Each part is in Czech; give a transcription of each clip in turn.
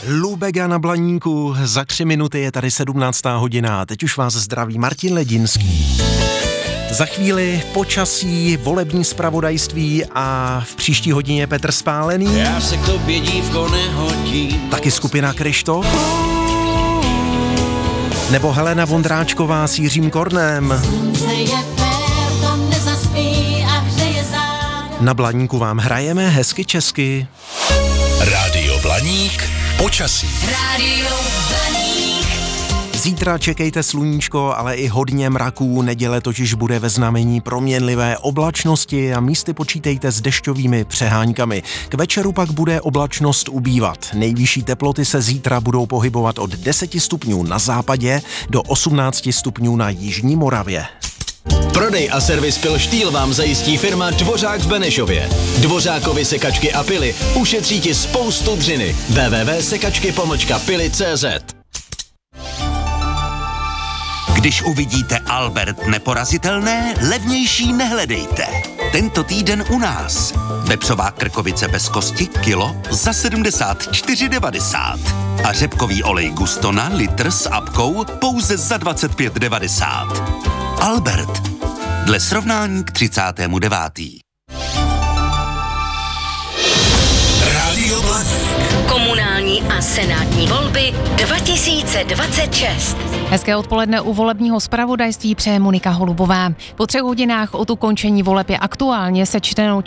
Lubega na Blaníku, za 3 minuty je tady 17. hodina. Teď už vás zdraví Martin Ledinský. Za chvíli počasí, volební zpravodajství a v příští hodině Petr Spálený. Já se k tobě, dívko, nehodím. Taky skupina Kryštof. Nebo Helena Vondráčková s Jiřím Kornem. Na Blaníku vám hrajeme hezky česky. Rádio Blaník, počasí. Rádio Blaník. Zítra čekejte sluníčko, ale i hodně mraků. Neděle totiž bude ve znamení proměnlivé oblačnosti a místy počítejte s dešťovými přeháňkami. K večeru pak bude oblačnost ubývat. Nejvyšší teploty se zítra budou pohybovat od 10 stupňů na západě do 18 stupňů na jižní Moravě. Prodej a servis pil Štýl vám zajistí firma Dvořák v Benešově. Dvořákovi sekačky a pily ušetří ti spoustu dřiny. www.sekačky-pily.cz. Když uvidíte Albert neporazitelné, levnější nehledejte. Tento týden u nás. Vepřová krkovice bez kosti kilo za 74,90. A řepkový olej Gustona litr s apkou pouze za 25,90. Albert. Dle srovnání k 39. Rádio Blaník. Komunální a senátní volby 2026. Hezké odpoledne u volebního zpravodajství přeje Monika Holubová. Po 3 hodinách od ukončení voleb je aktuálně sečteno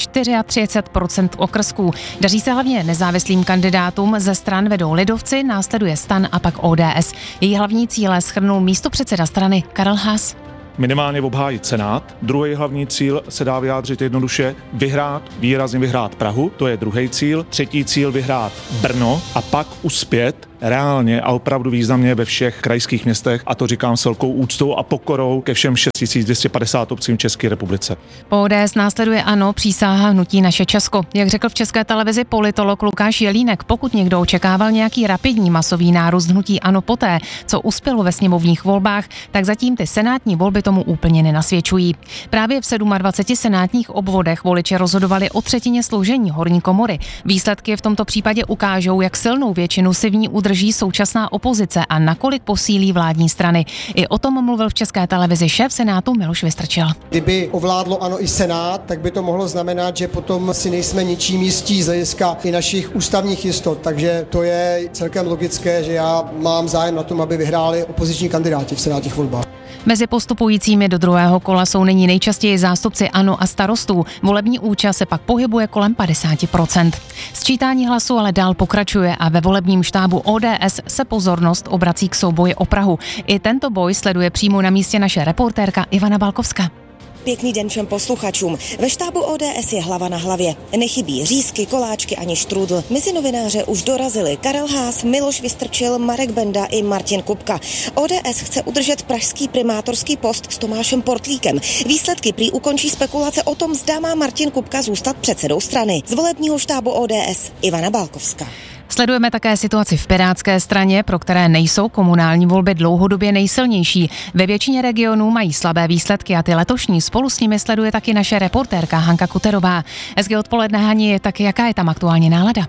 34% okrsků. Daří se hlavně nezávislým kandidátům, ze stran vedou lidovci, následuje STAN a pak ODS. Její hlavní cíle shrnul místopředseda strany Karel Haas. Minimálně obhájit Senát. Druhý hlavní cíl se dá vyjádřit jednoduše výrazně vyhrát Prahu, to je druhý cíl. Třetí cíl vyhrát Brno a pak uspět reálně a opravdu významně ve všech krajských městech, a to říkám s velkou úctou a pokorou ke všem 6250 obcím v České republice. Po ODS následuje ANO, přísáha hnutí Naše Česko. Jak řekl v České televizi politolog Lukáš Jelínek, pokud někdo očekával nějaký rapidní masový nárůst hnutí ANO poté, co uspělo ve sněmovních volbách, tak zatím ty senátní volby tomu úplně nenasvědčují. Právě v 27 senátních obvodech voliči rozhodovali o třetině složení horní komory. Výsledky v tomto případě ukážou, jak silnou většinu si v ní udrží současná opozice a nakolik posílí vládní strany. I o tom mluvil v České televizi šéf Senátu Miloš Vystrčil. Kdyby ovládlo ANO i Senát, tak by to mohlo znamenat, že potom si nejsme ničím jistí z hlediska i našich ústavních jistot. Takže to je celkem logické, že já mám zájem na tom, aby vyhráli opoziční kandidáti v senátních volbách. Mezi postupujícími do druhého kola jsou nyní nejčastěji zástupci ANO a Starostů. Volební účast se pak pohybuje kolem 50%. Sčítání hlasů ale dál pokračuje a ve volebním štábu ODS se pozornost obrací k souboji o Prahu. I tento boj sleduje přímo na místě naše reportérka Ivana Balkovská. Pěkný den všem posluchačům. Ve štábu ODS je hlava na hlavě. Nechybí řízky, koláčky ani štrůdl. Mezi novináře už dorazili Karel Haas, Miloš Vystrčil, Marek Benda i Martin Kupka. ODS chce udržet pražský primátorský post s Tomášem Portlíkem. Výsledky prý ukončí spekulace o tom, zda má Martin Kupka zůstat předsedou strany. Z volebního štábu ODS Ivana Balkovská. Sledujeme také situaci v Pirátské straně, pro které nejsou komunální volby dlouhodobě nejsilnější. Ve většině regionů mají slabé výsledky a ty letošní spolu s nimi sleduje taky naše reportérka Hanka Kuterová. Hezké odpoledne, Hani, tak jaká je tam aktuálně nálada?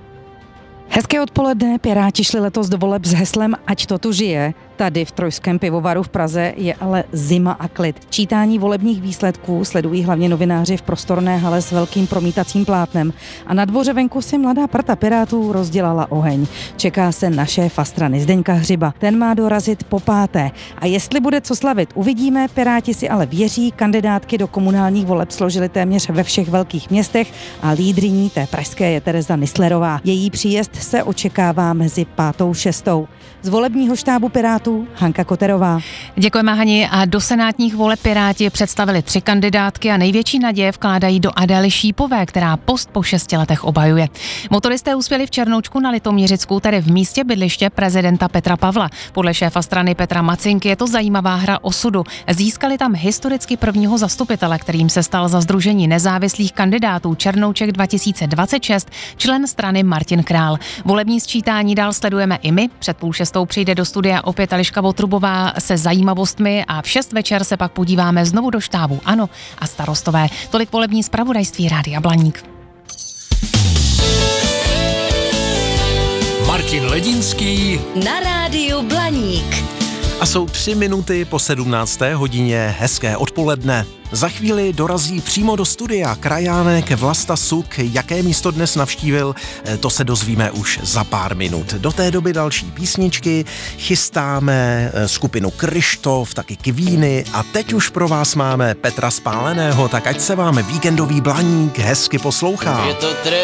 Hezké odpoledne, Piráti šli letos do voleb s heslem Ať to tu žije. Tady v Trojském pivovaru v Praze je ale zima a klid. Čítání volebních výsledků sledují hlavně novináři v prostorné hale s velkým promítacím plátnem a na dvoře venku si mladá parta Pirátů rozdělala oheň. Čeká se na šéfa strany Zdeňka Hřiba. Ten má dorazit po 5. A jestli bude co slavit, uvidíme. Piráti si ale věří, kandidátky do komunálních voleb složili téměř ve všech velkých městech a lídryní té pražské je Tereza Nyslerová. Její příjezd se očekává mezi 5. a 6. Z volebního štábu Pirátů Hanka Koterová. Děkujeme, Hani. A do senátních voleb Piráti představili 3 kandidátky a největší naděje vkládají do Adély Šípové, která post po 6 letech obhajuje. Motoristé uspěli v Černoučku na Litoměřicku, tedy v místě bydliště prezidenta Petra Pavla. Podle šéfa strany Petra Macinky je to zajímavá hra osudu. Získali tam historicky prvního zastupitele, kterým se stal za sdružení nezávislých kandidátů Černouček 2026 člen strany Martin Král. Volební sčítání dál sledujeme i my. Před 5:30 přijde do studia opět Eliška Votrubová se zajímavostmi a v 6 večer se pak podíváme znovu do štábu ANO a Starostové. Tolik volební zpravodajství Rádia Blaník. Martin Martin Ledinský na rádiu Blaník. A jsou 3 minuty po 17. hodině, hezké odpoledne. Za chvíli dorazí přímo do studia krajánek Vlasta Suk. Jaké místo dnes navštívil, to se dozvíme už za pár minut. Do té doby další písničky, chystáme skupinu Kryštof, taky Kvíny a teď už pro vás máme Petra Spáleného, tak ať se vám víkendový Blaník hezky poslouchá. Je to